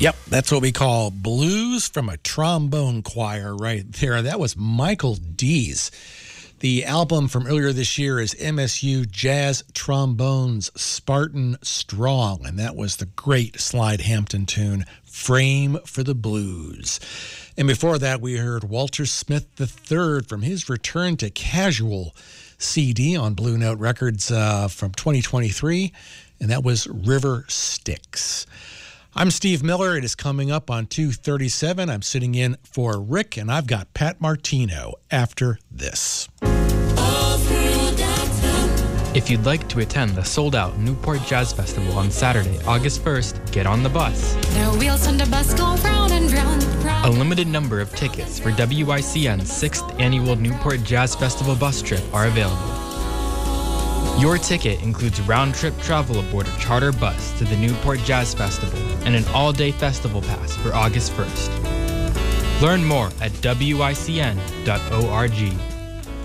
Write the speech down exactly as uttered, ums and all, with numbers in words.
Yep, that's what we call blues from a trombone choir right there. That was Michael Dees. The album from earlier this year is M S U Jazz Trombones Spartan Strong, and that was the great Slide Hampton tune, Frame for the Blues. And before that, we heard Walter Smith the third from his Return to Casual C D on Blue Note Records uh, from twenty twenty-three, and that was River Styx. I'm Steve Miller. It is coming up on two thirty-seven. I'm sitting in for Rick, and I've got Pat Martino after this. If you'd like to attend the sold-out Newport Jazz Festival on Saturday, August first, get on the bus. The wheels on the bus go round and round and round. A limited number of tickets for W I C N's sixth Annual Newport Jazz Festival bus trip are available. Your ticket includes round-trip travel aboard a charter bus to the Newport Jazz Festival and an all-day festival pass for August first. Learn more at W I C N dot org.